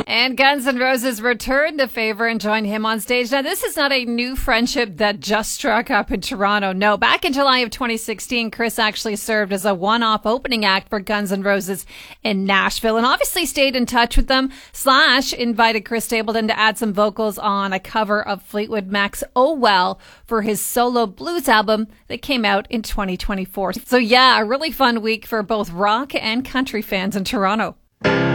And Guns N' Roses returned the favor and joined him on stage. Now, this is not a new friendship that just struck up in Toronto. No, back in July of 2016, Chris actually served as a one-off opening act for Guns N' Roses in Nashville and obviously stayed in touch with them. Slash invited Chris Stapleton to add some vocals on a cover of Fleetwood Mac's Oh Well for his solo blues album that came out in 2024. So yeah, a really fun week for both rock and country fans in Toronto.